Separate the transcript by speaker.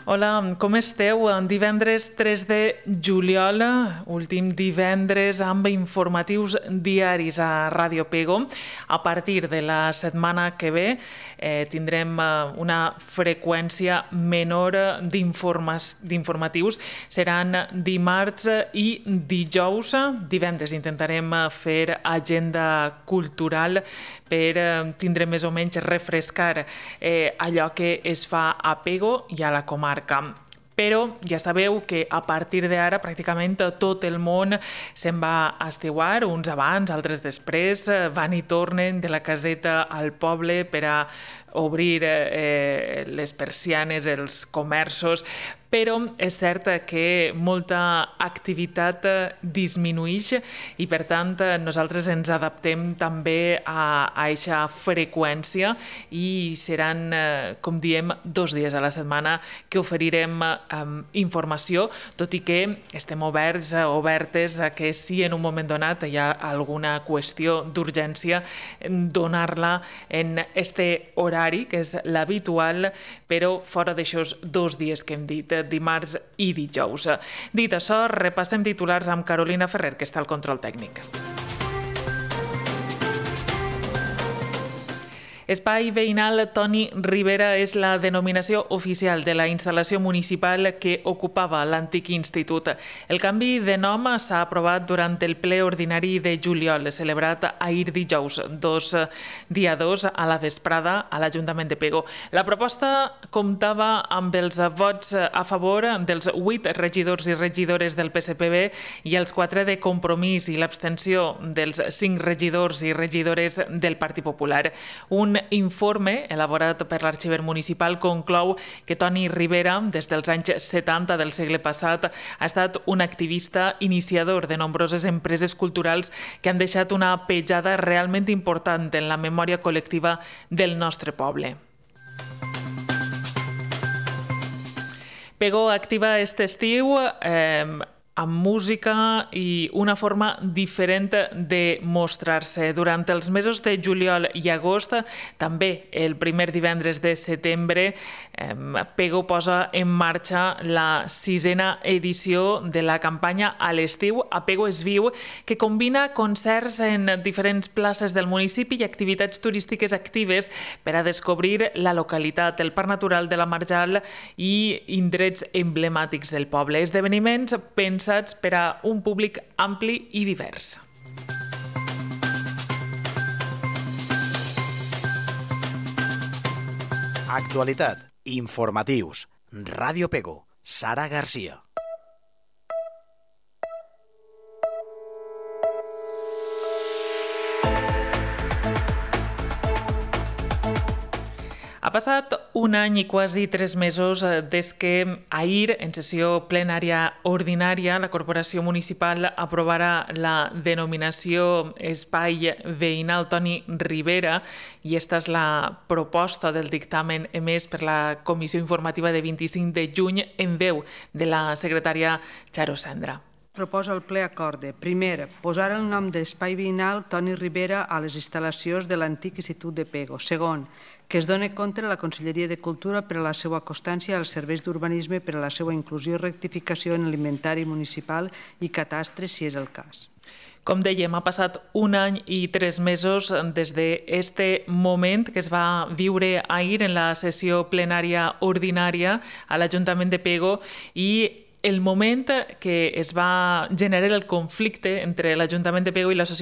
Speaker 1: Hola, com esteu? Divendres 3 de juliol, últim divendres amb informatius diaris a Ràdio Pego. A partir de la setmana que ve tindrem una freqüència menor d'informatius. Seran dimarts i dijous. Divendres intentarem fer agenda cultural per tindre més o menys refrescar allò que es fa a Pego i a la comarca. Però ja sabeu que a partir d'ara pràcticament tot el món se'n va a estiuar, uns abans, altres després, van i tornen de la caseta al poble per a obrir les persianes, els comerços, però és cert que molta activitat disminueix i per tant nosaltres ens adaptem també a aquesta freqüència i seran, com diem, 2 dies a la setmana que oferirem informació, tot i que estem obertes a que si en un moment donat hi ha alguna qüestió d'urgència, donar-la en este horari, que és l'habitual, però fora d'aixòs 2 dies que hem dit, dimarts i dijous. Dit això, repassem titulars amb Carolina Ferrer, que està al control tècnic. Espai Veïnal Toni Ribera és la denominació oficial de la instal·lació municipal que ocupava l'antic institut. El canvi de nom s'ha aprovat durant el ple ordinari de juliol, celebrat ahir dijous, dia 2 a la vesprada a l'Ajuntament de Pego. La proposta comptava amb els vots a favor dels 8 regidors i regidores del PSPB i els 4 de Compromís i l'abstenció dels 5 regidors i regidores del Partit Popular. Un informe elaborat per l'arxiver municipal conclou que Toni Ribera, des dels anys 70 del segle passat, ha estat un activista iniciador de nombroses empreses culturals que han deixat una petjada realment important en la memòria col·lectiva del nostre poble. Pego activa este estiu amb música i una forma diferent de mostrar-se. Durant els mesos de juliol i agost, també el primer divendres de setembre, Pego posa en marxa la 6a edició de la campanya A l'estiu a Pego es viu, que combina concerts en diferents places del municipi i activitats turístiques actives per a descobrir la localitat, el parc natural de la Marjal i indrets emblemàtics del poble. Esdeveniments pensats per a un públic ampli i divers.
Speaker 2: Actualitat, informatius, Ràdio Pego, Sara Garcia.
Speaker 1: Ha passat un any i quasi 3 mesos des que ahir, en sessió plenària ordinària, la Corporació Municipal aprovarà la denominació Espai Veïnal Toni Ribera i esta és la proposta del dictamen emès per la Comissió Informativa de 25 de juny en veu de la secretària Charo Sendra.
Speaker 3: Proposa el ple acorde. Primer, posar el nom d'Espai Veïnal Toni Ribera a les instal·lacions de l'antic Institut de Pego. Segon, que es doni compte a la Conselleria de Cultura per a la seva constància als serveis d'urbanisme per a la seva inclusió i rectificació en l'inventari municipal i catastre, si és el cas.
Speaker 1: Com dèiem, ha passat un any i 3 mesos des d'aquest moment que es va viure ahir en la sessió plenària ordinària a l'Ajuntament de Pego i el moment que es va generar el conflicte entre l'Ajuntament de Pego i l'associació